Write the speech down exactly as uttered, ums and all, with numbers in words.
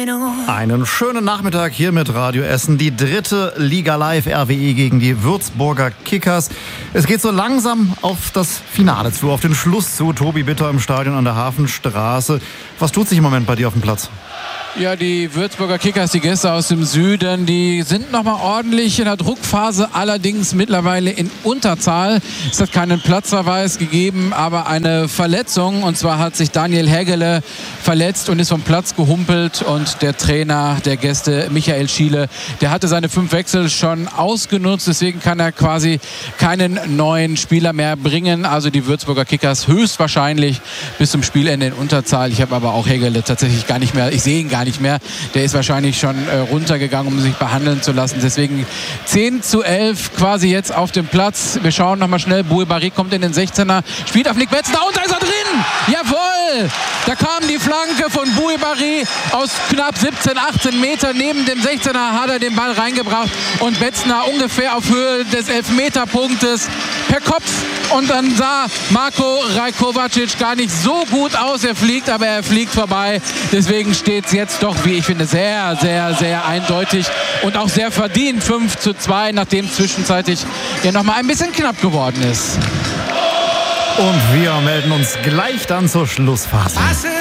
Einen schönen Nachmittag hier mit Radio Essen. Die dritte Liga Live R W E gegen die Würzburger Kickers. Es geht so langsam auf das Finale zu, auf den Schluss zu. Tobi Bitter im Stadion an der Hafenstraße. Was tut sich im Moment bei dir auf dem Platz? Ja, die Würzburger Kickers, die Gäste aus dem Süden, die sind nochmal ordentlich in der Druckphase, allerdings mittlerweile in Unterzahl. Es hat keinen Platzverweis gegeben, aber eine Verletzung. Und zwar hat sich Daniel Hägele verletzt und ist vom Platz gehumpelt. Und der Trainer der Gäste, Michael Schiele, der hatte seine fünf Wechsel schon ausgenutzt. Deswegen kann er quasi keinen neuen Spieler mehr bringen. Also die Würzburger Kickers höchstwahrscheinlich bis zum Spielende in Unterzahl. Ich habe aber auch Hägele tatsächlich gar nicht mehr, ich sehe ihn gar nicht nicht mehr. Der ist wahrscheinlich schon äh, runtergegangen, um sich behandeln zu lassen. Deswegen zehn zu elf quasi jetzt auf dem Platz. Wir schauen nochmal schnell. Boué-Barry kommt in den sechzehner, spielt auf Nick Betzner und da ist er drin! Jawohl! Da kam die Flanke von Boué-Barry aus knapp siebzehn, achtzehn Metern. Neben dem sechzehner hat er den Ball reingebracht und Betzner ungefähr auf Höhe des Elfmeterpunktes per Kopf. Und dann sah Marko Rajkovacic gar nicht so gut aus. Er fliegt, aber er fliegt vorbei. Deswegen steht es jetzt doch, wie ich finde, sehr, sehr, sehr eindeutig und auch sehr verdient fünf zu zwei, nachdem zwischenzeitlich ja noch mal ein bisschen knapp geworden ist. Und wir melden uns gleich dann zur Schlussphase.